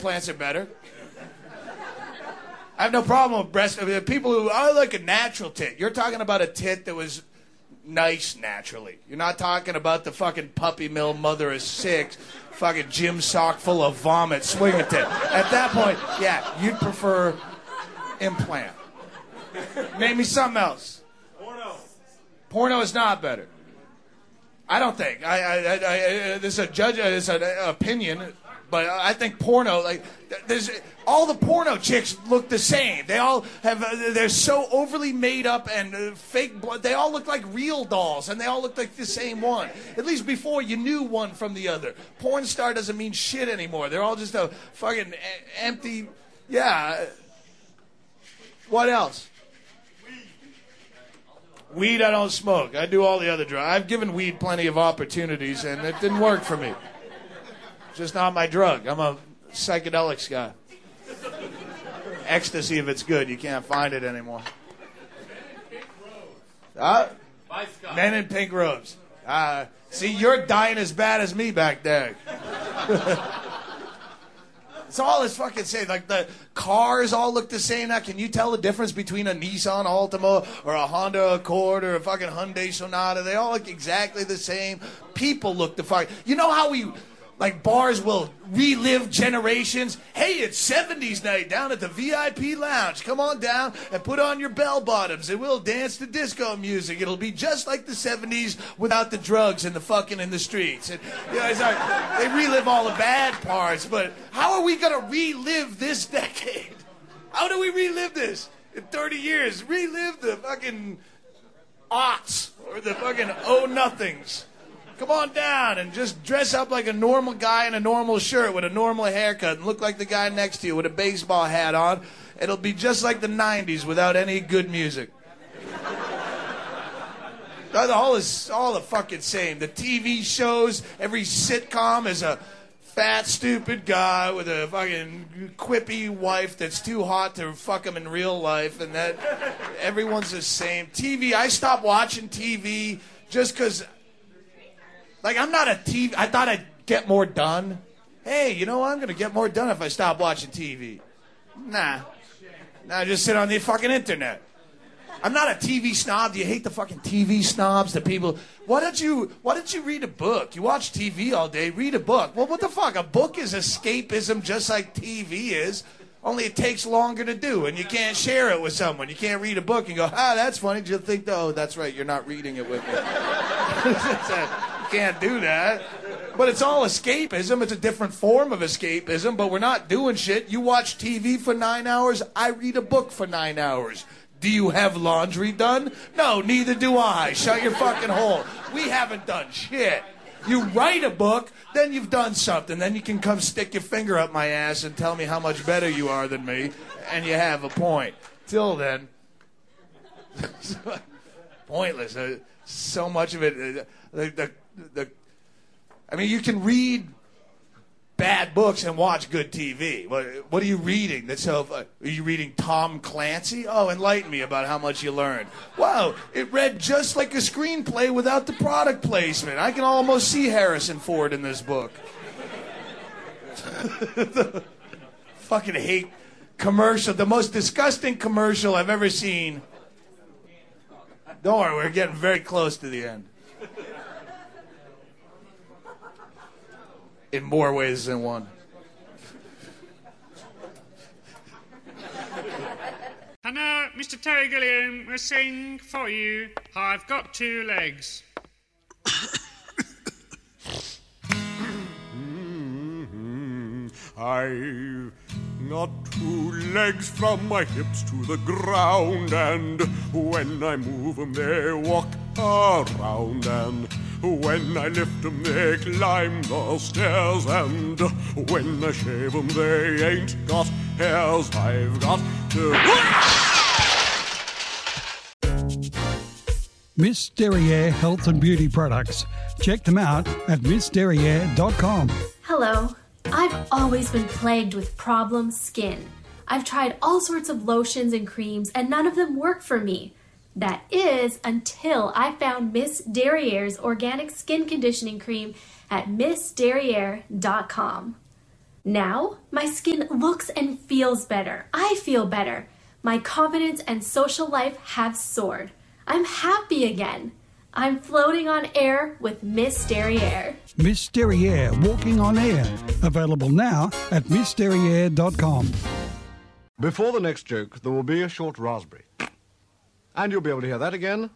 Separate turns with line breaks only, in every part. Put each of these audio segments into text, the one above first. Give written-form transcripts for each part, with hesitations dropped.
implants are better. I have no problem with breast. I mean, people who, I like a natural tit. You're talking about a tit that was nice naturally. You're not talking about the fucking puppy mill mother of six, fucking gym sock full of vomit swinging tit. At that point, yeah, you'd prefer implant. Name me something else. Porno is not better. I don't think. This is a judge. It's an opinion, but I think porno. Like, there's all the porno chicks look the same. They all have. They're so overly made up and fake blood. They all look like real dolls, and they all look like the same one. At least before you knew one from the other. Porn star doesn't mean shit anymore. They're all just a fucking empty. Yeah. What else? Weed I don't smoke. I do all the other drugs. I've given weed plenty of opportunities, and it didn't work for me. It's just not my drug. I'm a psychedelics guy. Ecstasy, if it's good, you can't find it anymore. Men in pink robes. See, you're dying as bad as me back there. It's all it's fucking same. Like, the cars all look the same now. Can you tell the difference between a Nissan Altima or a Honda Accord or a fucking Hyundai Sonata? They all look exactly the same. People look the fuck. You know how we, like, bars will relive generations? Hey, it's 70s night down at the VIP lounge. Come on down and put on your bell bottoms and we'll dance to disco music. It'll be just like the 70s without the drugs and the fucking in the streets. And, you know, it's like, they relive all the bad parts, but how are we going to relive this decade? How do we relive this in 30 years? Relive the fucking aughts or the fucking oh-nothings. Come on down and just dress up like a normal guy in a normal shirt with a normal haircut and look like the guy next to you with a baseball hat on. It'll be just like the 90s without any good music. The whole is all the fucking same. The TV shows, every sitcom is a fat, stupid guy with a fucking quippy wife that's too hot to fuck him in real life, and that everyone's the same. TV, I stopped watching TV just because... Like, I'm not a TV... I thought I'd get more done. Hey, you know what? I'm going to get more done if I stop watching TV. Nah, I just sit on the fucking internet. I'm not a TV snob. Do you hate the fucking TV snobs? The people... Why don't you read a book? You watch TV all day. Read a book. Well, what the fuck? A book is escapism just like TV is. Only it takes longer to do, and you can't share it with someone. You can't read a book and go, that's funny. You'll think, oh, that's right. You're not reading it with me. Can't do that. But it's all escapism. It's a different form of escapism, but we're not doing shit. You watch TV for 9 hours. I read a book for 9 hours. Do you have laundry done? No, neither do I. Shut your fucking hole. We haven't done shit. You write a book, then you've done something. Then you can come stick your finger up my ass and tell me how much better you are than me, and you have a point. Till then, pointless. So much of it... I mean, you can read bad books and watch good TV. What are you reading? Are you reading Tom Clancy? Oh, enlighten me about how much you learned. Wow, it read just like a screenplay without the product placement. I can almost see Harrison Ford in this book. Fucking hate commercial. The most disgusting commercial I've ever seen. Don't worry, we're getting very close to the end. In more ways than one.
And now, Mr. Terry Gilliam will sing for you, I've Got Two Legs.
I've got two legs from my hips to the ground, and when I move them they walk around, and when I lift them they climb the stairs, and when I shave them they ain't got hairs. I've got to...
Miss Derriere Health and Beauty Products. Check them out at missderriere.com.
Hello. I've always been plagued with problem skin. I've tried all sorts of lotions and creams, and none of them work for me. That is, until I found Miss Derriere's organic skin conditioning cream at missderriere.com. Now, my skin looks and feels better. I feel better. My confidence and social life have soared. I'm happy again. I'm floating on air with Miss Derriere.
Miss Derriere, Walking on Air. Available now at MissDerriere.com.
Before the next joke, there will be a short raspberry. And you'll be able to hear that again.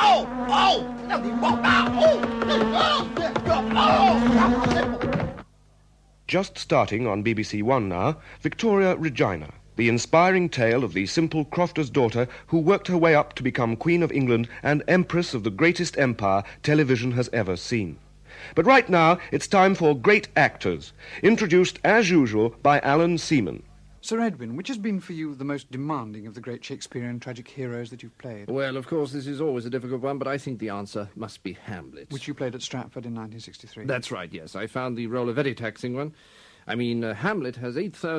Just starting on BBC One now, Victoria Regina, the inspiring tale of the simple crofter's daughter who worked her way up to become Queen of England and Empress of the greatest empire television has ever seen. But right now, it's time for Great Actors, introduced as usual by Alan Seaman.
Sir Edwin, which has been for you the most demanding of the great Shakespearean tragic heroes that you've played?
Well, of course, this is always a difficult one, but I think the answer must be Hamlet.
Which you played at Stratford in 1963.
That's right, yes. I found the role a very taxing one. I mean, Hamlet has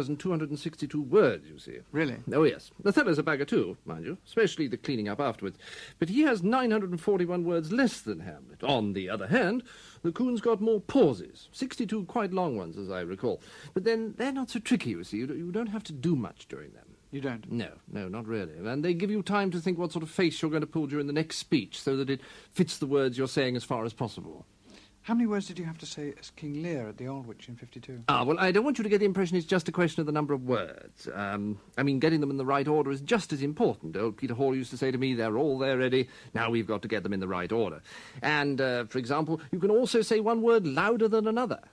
8,262 words, you see.
Really?
Oh, yes. Othello's a bagger too, mind you, especially the cleaning up afterwards. But he has 941 words less than Hamlet. On the other hand, the Coon's got more pauses, 62 quite long ones, as I recall. But then they're not so tricky, you see. You don't have to do much during them.
You don't?
No, not really. And they give you time to think what sort of face you're going to pull during the next speech so that it fits the words you're saying as far as possible.
How many words did you have to say as King Lear at the Aldwych in 52?
Well, I don't want you to get the impression it's just a question of the number of words. I mean, getting them in the right order is just as important. Old Peter Hall used to say to me, they're all there ready, now we've got to get them in the right order. And, for example, you can also say one word louder than another.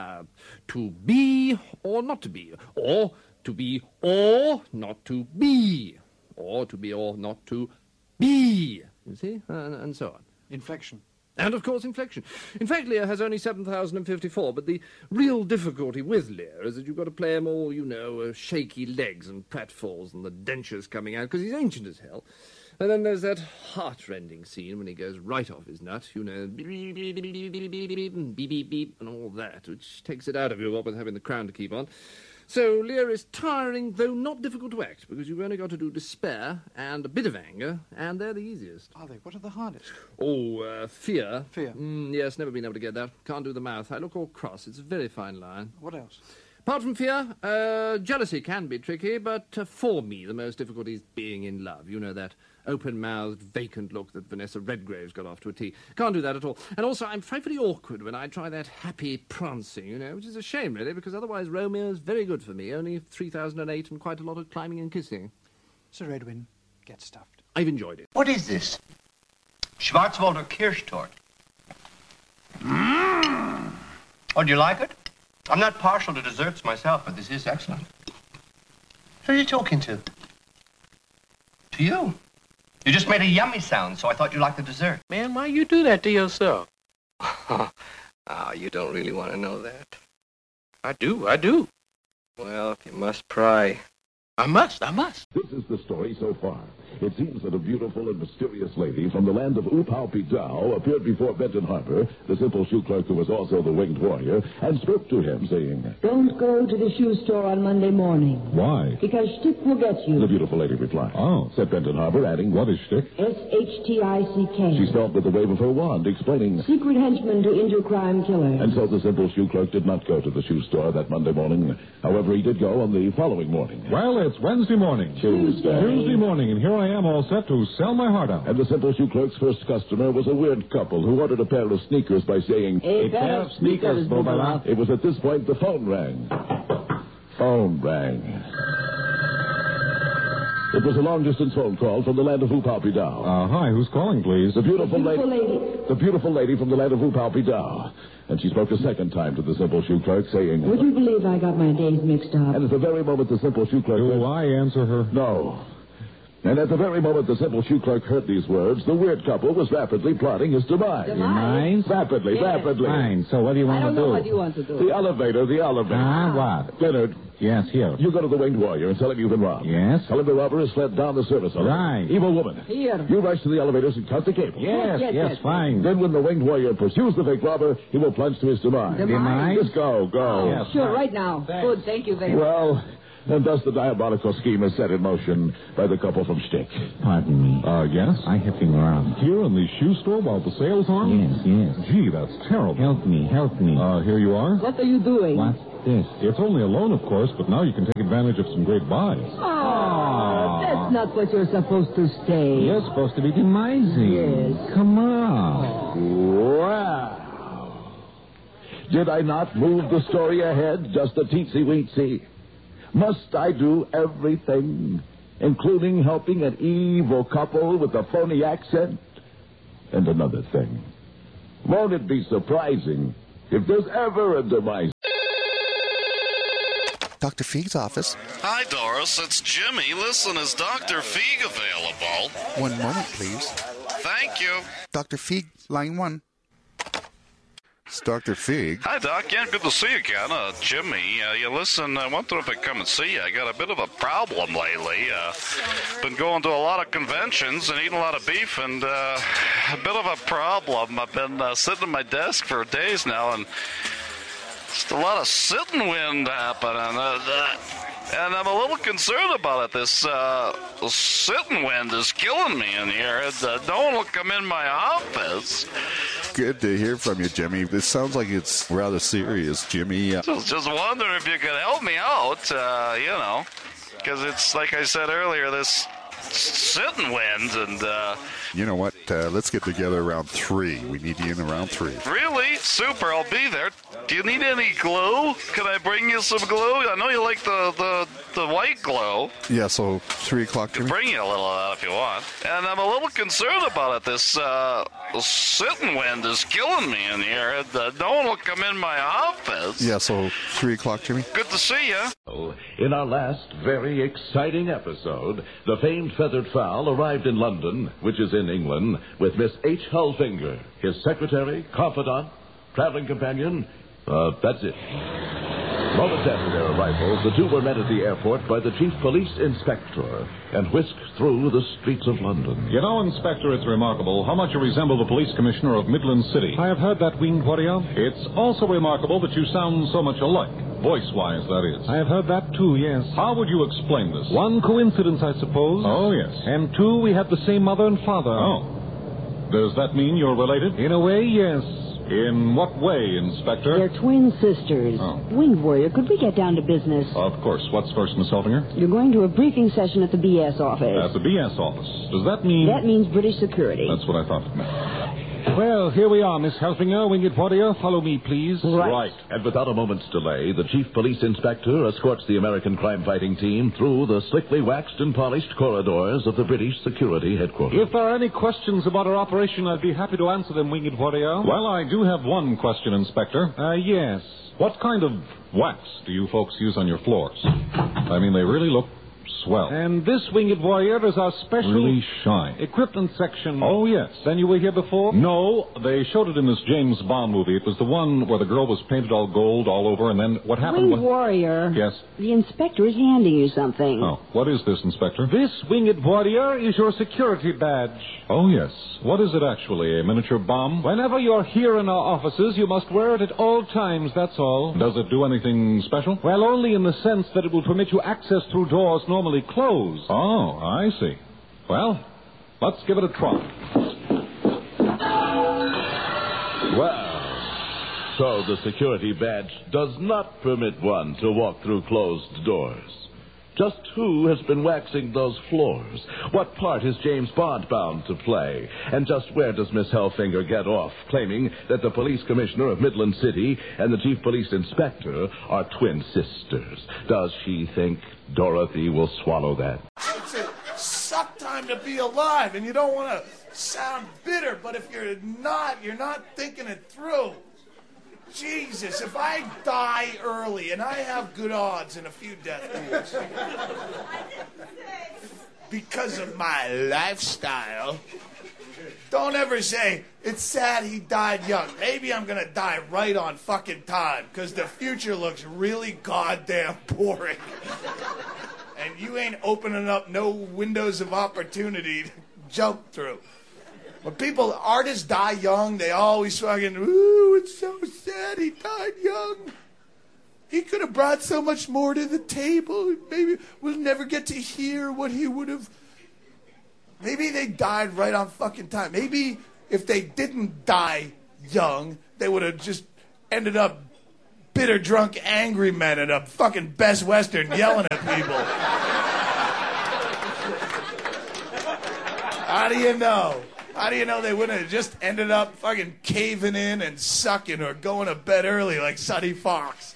To be or not to be. Or to be or not to be. Or to be or not to be. You see? And so on.
Inflection.
And, of course, inflection. In fact, Lear has only 7,054, but the real difficulty with Lear is that you've got to play him all, shaky legs and pratfalls and the dentures coming out, because he's ancient as hell. And then there's that heart-rending scene when he goes right off his nut, beep, beep, beep, beep, beep, beep, beep, and all that, which takes it out of you, what with having the crown to keep on. So Lear is tiring, though not difficult to act, because you've only got to do despair and a bit of anger, and they're the easiest.
Are they? What are the hardest?
Fear.
Fear?
Yes, never been able to get that. Can't do the mouth. I look all cross. It's a very fine line.
What else?
Apart from fear, jealousy can be tricky, but for me the most difficult is being in love. You know, that open-mouthed, vacant look that Vanessa Redgrave's got off to a T. Can't do that at all. And also, I'm frightfully awkward when I try that happy prancing, which is a shame, really, because otherwise Romeo's very good for me. Only 3008 and quite a lot of climbing and kissing.
Sir Edwin, get stuffed.
I've enjoyed it.
What is this? Schwarzwälder Kirschtorte. Oh, do you like it? I'm not partial to desserts myself, but this is excellent. Who are you talking to? To you. You just made a yummy sound, so I thought you liked the dessert.
Man, why you do that to yourself?
You don't really want to know that.
I do.
Well, if you must pry.
I must.
This is the story so far. It seems that a beautiful and mysterious lady from the land of Upau-Pitau appeared before Benton Harbor, the simple shoe clerk who was also the winged warrior, and spoke to him, saying,
"Don't go to the shoe store on Monday morning."
"Why?"
"Because Stick will get you."
The beautiful lady replied. "Oh," said Benton Harbor, adding, "What is Stick?"
S-H-T-I-C-K.
She spelled with the wave of her wand, explaining,
"Secret henchman to injure crime killer."
And so the simple shoe clerk did not go to the shoe store that Monday morning. However, he did go on the following morning.
Well, it's Wednesday morning. Tuesday morning, and here I am all set to sell my heart out.
And the simple shoe clerk's first customer was a weird couple who ordered a pair of sneakers by saying,
"A pair of sneakers, Bobala."
It was at this point the phone rang. Phone rang. It was a long-distance phone call from the land of Upau-Pitau.
Hi, who's calling, please?
The beautiful lady from the land of Upau-Pitau. And she spoke a second time to the simple shoe clerk, saying,
"Would you believe I got my days mixed up?"
And at the very moment the simple shoe clerk...
Do I answer her?
No. And at the very moment the simple shoe clerk heard these words, the weird couple was rapidly plotting his demise.
Demise?
Rapidly.
Fine. So what do you want to do?
I don't know what you want to do.
The elevator.
What?
Leonard.
Yes, here.
You go to the winged warrior and tell him you've been robbed.
Yes?
Tell him the robber has fled down the service elevator.
Right.
Evil woman.
Here.
You rush to the elevators and cut the cable.
Yes, fine.
Then when the winged warrior pursues the fake robber, he will plunge to his demise.
Demise?
Just go.
Yes,
sure, right now.
Thanks.
Good, thank you very much.
Well... And thus the diabolical scheme is set in motion by the couple from Stick.
Pardon me.
Yes?
I have been robbed.
Here in the shoe store while the sale's on?
Yes.
Gee, that's terrible.
Help me.
Here you are.
What are you doing?
What? Yes, it's only a loan, of course, but now you can take advantage of some great buys.
Oh, that's not what you're supposed to say.
You're supposed to be demising.
Yes.
Come on.
Wow. Did I not move the story ahead just a teensy-weensy? Must I do everything, including helping an evil couple with a phony accent? And another thing, won't it be surprising if there's ever a demise?
Dr. Feig's office.
Hi, Doris. It's Jimmy. Listen, is Dr. Feig available?
One moment, please.
Thank you.
Dr. Feig, line 1. It's Dr. Feig.
Hi, Doc. Yeah, good to see you again. Jimmy, listen, I wanted to come and see you. I got a bit of a problem lately. Been going to a lot of conventions and eating a lot of beef, and a bit of a problem. I've been sitting at my desk for days now, and just a lot of sitting wind happening. And I'm a little concerned about it. This sitting wind is killing me in here. No one will come in my office.
Good to hear from you, Jimmy. This sounds like it's rather serious, Jimmy.
Just wondering if you could help me out, because it's, like I said earlier, this sitting wind, and
You know what? Let's get together around 3. We need you in around 3.
Really? Super, I'll be there. Do you need any glue? Can I bring you some glue? I know you like the white glue.
Yeah, so 3 o'clock, Jimmy?
Bring you a little of that if you want. And I'm a little concerned about it. This sitting wind is killing me in here. No one will come in my office.
Yeah, so 3 o'clock, Jimmy?
Good to see you.
In our last very exciting episode, the famed feathered fowl arrived in London, which is in England, with Miss H. Hullfinger, his secretary, confidant, traveling companion. That's it. Moments after their arrival, the two were met at the airport by the chief police inspector and whisked through the streets of London.
You know, Inspector, it's remarkable how much you resemble the police commissioner of Midland City. I have heard that, winged warrior. It's also remarkable that you sound so much alike. Voice-wise, that is.
I have heard that too, yes.
How would you explain this?
One coincidence, I suppose.
Oh, yes.
And 2, we have the same mother and father.
Oh. Does that mean you're related?
In a way, yes.
In what way, Inspector?
They're twin sisters.
Oh.
Winged Warrior, could we get down to business?
Of course. What's first, Miss Hullfinger?
You're going to a briefing session at the BS office.
At the BS office. Does that mean...
That means British security.
That's what I thought it meant.
Well, here we are, Miss Hullfinger, Winged Warrior. Follow me, please.
Right. And without a moment's delay, the chief police inspector escorts the American crime-fighting team through the slickly waxed and polished corridors of the British security headquarters.
If there are any questions about our operation, I'd be happy to answer them, Winged Warrior.
Well, I do have one question, Inspector.
Yes.
What kind of wax do you folks use on your floors? I mean, they really look swell.
And this, Winged Warrior, is our special...
Really shine.
Equipment section.
Oh, yes.
Then you were here before?
No, they showed it in this James Bond movie. It was the one where the girl was painted all gold all over, and then what happened
Winged Warrior.
Yes?
The inspector is handing you something.
Oh, what is this, Inspector?
This, Winged Warrior, is your security badge.
Oh, yes. What is it actually, a miniature bomb?
Whenever you're here in our offices, you must wear it at all times, that's all.
Does it do anything special?
Well, only in the sense that it will permit you access through doors normally closed.
Oh, I see. Well, let's give it a try.
Well, so the security badge does not permit one to walk through closed doors. Just who has been waxing those floors? What part is James Bond bound to play? And just where does Miss Hullfinger get off, claiming that the police commissioner of Midland City and the chief police inspector are twin sisters? Does she think Dorothy will swallow that?
It's a suck time to be alive, and you don't want to sound bitter, but if you're not thinking it through. Jesus, if I die early, and I have good odds in a few death pools, because of my lifestyle, don't ever say, it's sad he died young. Maybe I'm going to die right on fucking time, because the future looks really goddamn boring. And you ain't opening up no windows of opportunity to jump through. When artists die young, they always fucking, ooh, it's so sad he died young. He could have brought so much more to the table. Maybe we'll never get to hear what he would have. Maybe they died right on fucking time. Maybe if they didn't die young, they would have just ended up bitter, drunk, angry men at a fucking Best Western yelling at people. How do you know? How do you know they wouldn't have just ended up fucking caving in and sucking or going to bed early like Sonny Fox?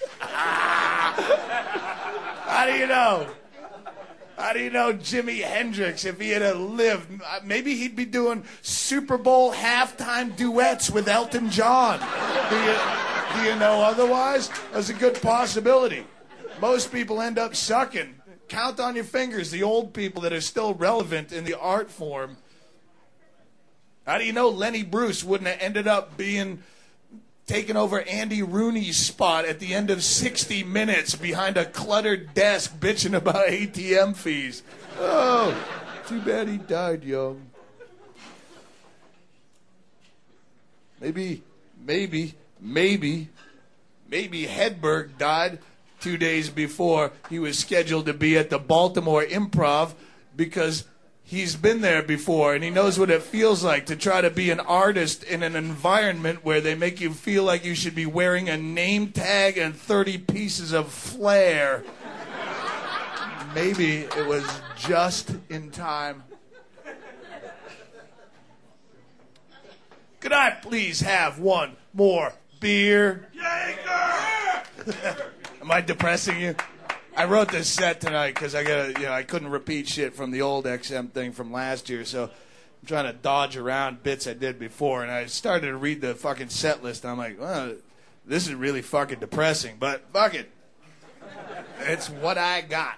How do you know? How do you know Jimi Hendrix, if he had lived, maybe he'd be doing Super Bowl halftime duets with Elton John? Do you know otherwise? That's a good possibility. Most people end up sucking. Count on your fingers the old people that are still relevant in the art form. How do you know Lenny Bruce wouldn't have ended up taking over Andy Rooney's spot at the end of 60 Minutes behind a cluttered desk bitching about ATM fees? Oh, too bad he died young. Maybe Hedberg died 2 days before he was scheduled to be at the Baltimore Improv because he's been there before and he knows what it feels like to try to be an artist in an environment where they make you feel like you should be wearing a name tag and 30 pieces of flair. Maybe it was just in time. Could I please have one more beer? Am I depressing you? I wrote this set tonight because I couldn't repeat shit from the old XM thing from last year, so I'm trying to dodge around bits I did before, and I started to read the fucking set list, and I'm like, well, this is really fucking depressing, but fuck it. It's what I got.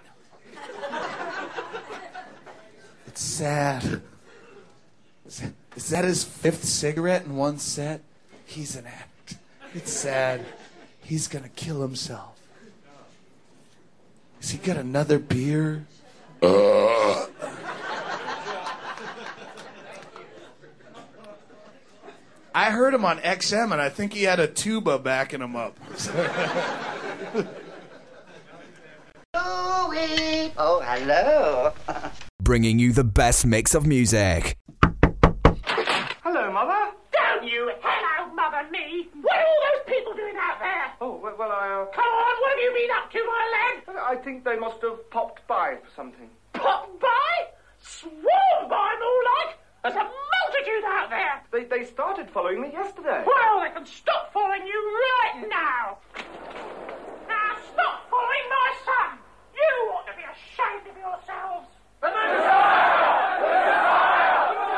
It's sad. Is that his 5th cigarette in one set? He's an addict. It's sad. He's gonna kill himself. Has he got another beer? I heard him on XM, and I think he had a tuba backing him up.
Oh, hello.
Bringing you the best mix of music.
Hello, Mother.
Don't you hello, Mother me! What are all those people doing out there?
Oh, well, I...
Come on, what have you been up to, my lad?
I think they must have popped by for something.
Popped by? Sworn by, more like? There's a multitude out there.
They started following me yesterday.
Well, they can stop following you right now. Now, stop following my son. You ought to be ashamed of yourselves. The Messiah! The Messiah!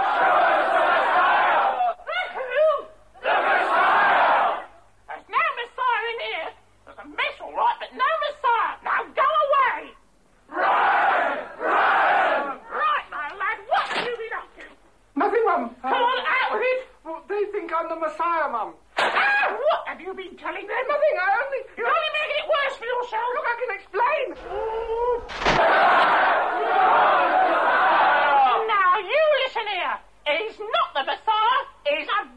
Who? The Messiah! There's no Messiah in here. There's a mess, all right, but no Messiah. Now go away. Right, my lad. What have you been up to?
Nothing, Mum.
Come on, out with it.
Well, they think I'm the Messiah, Mum.
What have you been telling them?
Nothing,
You're only making it worse for yourself.
Look, I can explain.
Now, you listen here. He's not the Messiah. He's a